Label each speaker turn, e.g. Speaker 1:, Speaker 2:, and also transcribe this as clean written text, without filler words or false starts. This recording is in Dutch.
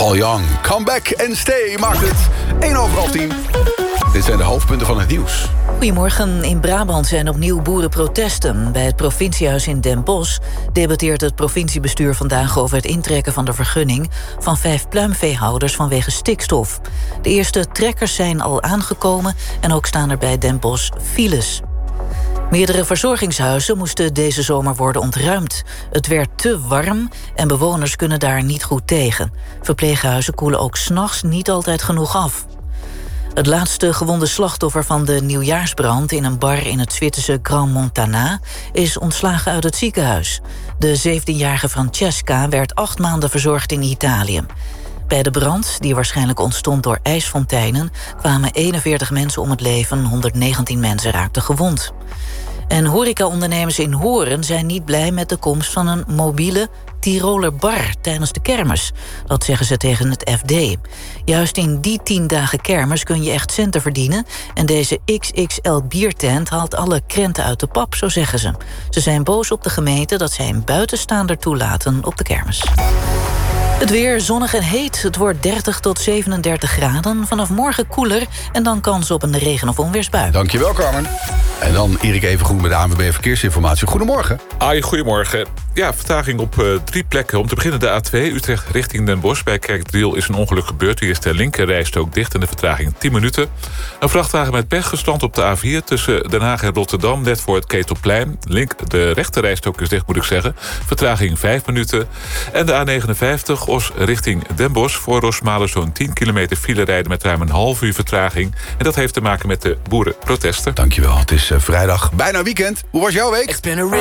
Speaker 1: Paul Young, come back and stay, maakt het 1:10. Dit zijn de hoofdpunten van het nieuws.
Speaker 2: Goedemorgen. In Brabant zijn opnieuw boerenprotesten. Bij het provinciehuis in Den Bosch debatteert het provinciebestuur vandaag over het intrekken van de vergunning van 5 pluimveehouders vanwege stikstof. De eerste trekkers zijn al aangekomen en ook staan er bij Den Bosch files. Meerdere verzorgingshuizen moesten deze zomer worden ontruimd. Het werd te warm en bewoners kunnen daar niet goed tegen. Verpleeghuizen koelen ook 's nachts niet altijd genoeg af. Het laatste gewonde slachtoffer van de nieuwjaarsbrand in een bar in het Zwitserse Grand Montana is ontslagen uit het ziekenhuis. De 17-jarige Francesca werd 8 maanden verzorgd in Italië. Bij de brand, die waarschijnlijk ontstond door ijsfonteinen, kwamen 41 mensen om het leven, 119 mensen raakten gewond. En horecaondernemers in Horen zijn niet blij met de komst van een mobiele Tiroler bar tijdens de kermis. Dat zeggen ze tegen het FD. Juist in die 10 dagen kermis kun je echt centen verdienen en deze XXL biertent haalt alle krenten uit de pap, zo zeggen ze. Ze zijn boos op de gemeente dat zij een buitenstaander toelaten op de kermis. Het weer zonnig en heet. Het wordt 30 tot 37 graden. Vanaf morgen koeler en dan kans op een regen- of onweersbui.
Speaker 1: Dankjewel, Carmen. En dan Erik Evengroen met de ANWB Verkeersinformatie. Goedemorgen.
Speaker 3: Goedemorgen. Ja, vertraging op 3 plekken. Om te beginnen de A2, Utrecht richting Den Bosch. Bij Kerkdriel is een ongeluk gebeurd. Hier is de linkerrijstrook dicht en de vertraging 10 minuten. Een vrachtwagen met pech gestrand op de A4... tussen Den Haag en Rotterdam, net voor het Ketelplein. De rechterrijstrook is dicht, moet ik zeggen. Vertraging 5 minuten. En de A59, Os richting Den Bosch. Voor Rosmalen zo'n 10 kilometer file rijden... met ruim een half uur vertraging. En dat heeft te maken met de boerenprotesten.
Speaker 1: Dankjewel, het is vrijdag. Bijna weekend. Hoe was jouw week?